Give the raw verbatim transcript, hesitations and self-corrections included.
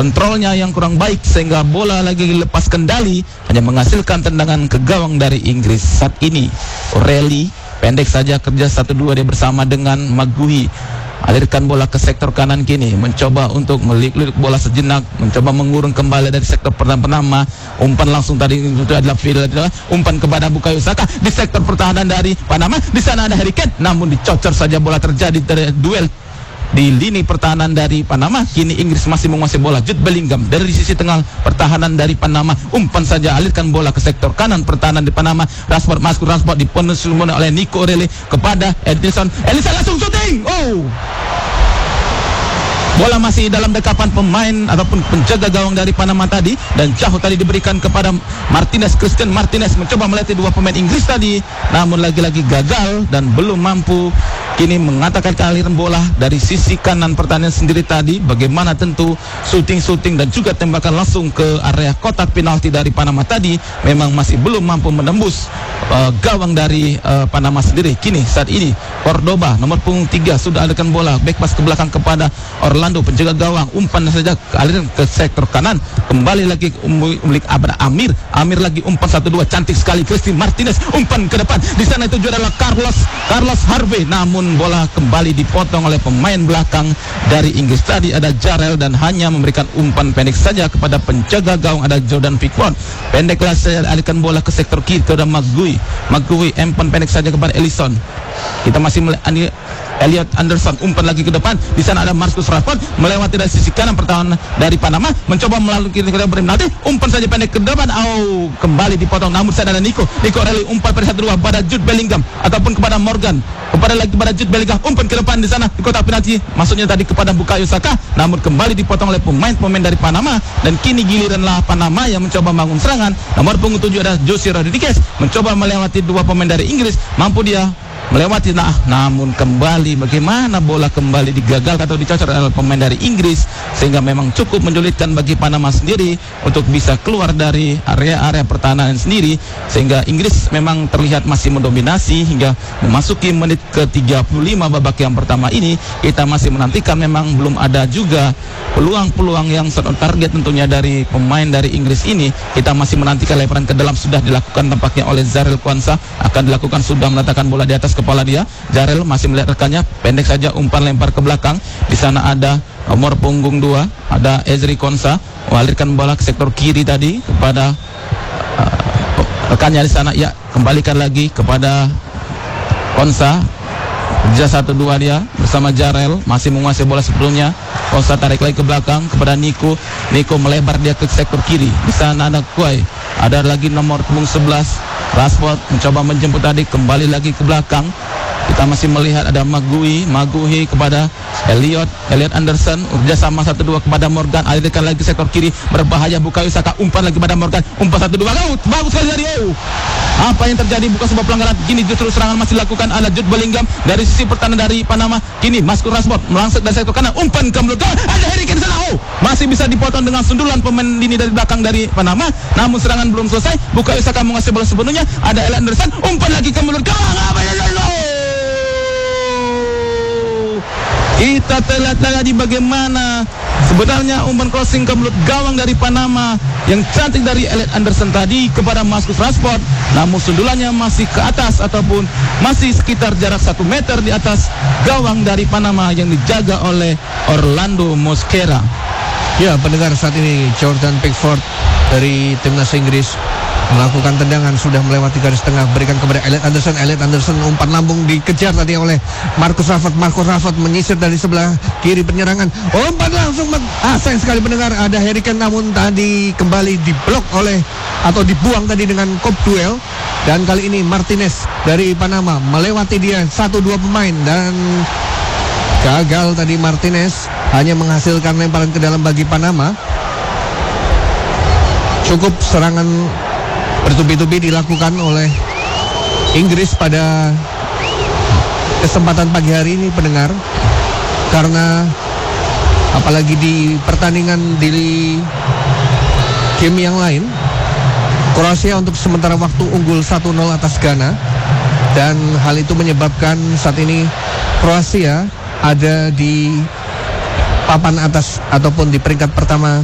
kontrolnya yang kurang baik sehingga bola lagi lepas kendali, hanya menghasilkan tendangan ke gawang dari Inggris. Saat ini O'Reilly pendek saja kerja satu dua dia bersama dengan Maguhi. Alirkan bola ke sektor kanan kini, mencoba untuk melirik bola sejenak, mencoba mengurung kembali dari sektor pertama. Umpan langsung tadi itu adalah field, umpan kepada Bukayo Saka di sektor pertahanan dari Panama. Di sana ada Harry Kane, namun dicocor saja bola, terjadi dari duel di lini pertahanan dari Panama. Kini Inggris masih menguasai bola. Jude Bellingham dari sisi tengah pertahanan dari Panama, umpan saja, alirkan bola ke sektor kanan pertahanan di Panama. Rashford masuk, Rashford dipenuhi oleh Nico O'Reilly kepada Edison. Edison langsung shooting. Oh, bola masih dalam dekapan pemain ataupun penjaga gawang dari Panama tadi, dan jauh tadi diberikan kepada Martinez. Christian Martinez mencoba melatih dua pemain Inggris tadi, namun lagi-lagi gagal dan belum mampu kini mengatakan aliran bola dari sisi kanan pertahanan sendiri tadi. Bagaimana tentu shooting-shooting dan juga tembakan langsung ke area kotak penalti dari Panama tadi memang masih belum mampu menembus uh, gawang dari uh, Panama sendiri. Kini saat ini Cordoba nomor punggung tiga sudah alirkan bola back pass ke belakang kepada Orlando, penjaga gawang, umpan saja aliran ke sektor kanan, kembali lagi milik Abra Amir. Amir lagi umpan satu dua, cantik sekali Christian Martinez, umpan ke depan. Di sana itu adalah Carlos Carlos Harvey, namun bola kembali dipotong oleh pemain belakang dari Inggris tadi, ada Jarrell, dan hanya memberikan umpan pendek saja kepada penjaga gawang, ada Jordan Pickford. Pendeklah saya alihkan bola ke sektor kiri kepada Maguhi. Maguhi umpan pendek saja kepada Ellison. Kita masih melihat Elliot Anderson, umpan lagi ke depan. Di sana ada Marcus Rashford melewati dari sisi kanan pertahanan dari Panama, mencoba melalui kiri kiri penalti, umpan saja pendek ke depan. Oh, kembali dipotong. Namun sana ada Nico Nico O'Reilly, umpan pada satu dua pada Jude Bellingham ataupun kepada Morgan, kepada lagi pada Jude Bellingham, umpan ke depan. Di sana di kotak penalti, maksudnya tadi kepada Bukayo Saka, namun kembali dipotong oleh pemain-pemain dari Panama. Dan kini giliranlah Panama yang mencoba bangun serangan. Nomor punggung tujuh ada Jose Rodriguez, mencoba melewati dua pemain dari Inggris, mampu dia melewati, nah namun kembali bagaimana bola kembali digagalkan atau dicocor oleh pemain dari Inggris, sehingga memang cukup menyulitkan bagi Panama sendiri untuk bisa keluar dari area-area pertahanan sendiri, sehingga Inggris memang terlihat masih mendominasi hingga memasuki menit ke tiga puluh lima babak yang pertama ini. Kita masih menantikan, memang belum ada juga peluang-peluang yang on target tentunya dari pemain dari Inggris ini. Kita masih menantikan lemparan ke dalam sudah dilakukan tampaknya oleh Jarrell Quansah, akan dilakukan, sudah meletakkan bola di atas kepala dia. Jarrell masih melihat rekannya, pendek saja umpan lempar ke belakang. Di sana ada nomor punggung dua, ada Ezri Konsa, mengalirkan bola ke sektor kiri tadi kepada uh, rekannya di sana. Ya, kembalikan lagi kepada Konsa. Kerja satu dua dia bersama Jarrell, masih menguasai bola sebelumnya. Konsa tarik lagi ke belakang kepada Nico. Nico melebar dia ke sektor kiri. Di sana ada Kuai, ada lagi nomor punggung sebelas Rashford, mencoba menjemput tadi, kembali lagi ke belakang. Kita masih melihat ada Maguhi, Maguhi kepada Elliot, Elliot Anderson, kerjasama satu dua kepada Morgan, alirkan lagi sektor kiri, berbahaya Bukayo Saka, umpan lagi pada Morgan, umpan satu dua, out, bagus sekali dari Eu. Apa yang terjadi? Bukan sebuah pelanggaran. Kini justru serangan masih dilakukan oleh Jude Bellingham dari sisi pertahanan dari Panama. Kini Marcus Rashford melangsung dari sektor kanan, umpan ke mulut gawang, ada Harry Kane sana. Oh, masih bisa dipotong dengan sundulan pemain lini dari belakang dari Panama. Namun serangan belum selesai. Bukayo Saka menguasai bola sepenuhnya, ada Elliot Anderson, umpan lagi ke mulut gawang. Apa yang kita terlihat lagi bagaimana sebenarnya umpan crossing ke mulut gawang dari Panama yang cantik dari Elliot Anderson tadi kepada Marcus Rashford, namun sundulannya masih ke atas ataupun masih sekitar jarak satu meter di atas gawang dari Panama yang dijaga oleh Orlando Mosquera. Ya, pendengar, saat ini Jordan Pickford dari timnas Inggris melakukan tendangan, sudah melewati garis tengah, berikan kepada Elliot Anderson. Elliot Anderson umpan lambung dikejar tadi oleh Marcus Rashford. Marcus Rashford menyisir dari sebelah kiri penyerangan, umpan langsung, ah sayang sekali pendengar, ada Harry Kane, namun tadi kembali diblok oleh atau dibuang tadi dengan kop duel. Dan kali ini Martinez dari Panama melewati dia satu dua pemain dan gagal tadi. Martinez hanya menghasilkan lemparan ke dalam bagi Panama. Cukup serangan bertubi-tubi dilakukan oleh Inggris pada kesempatan pagi hari ini, pendengar, karena apalagi di pertandingan di game yang lain, Kroasia untuk sementara waktu unggul satu nol atas Ghana, dan hal itu menyebabkan saat ini Kroasia ada di papan atas ataupun di peringkat pertama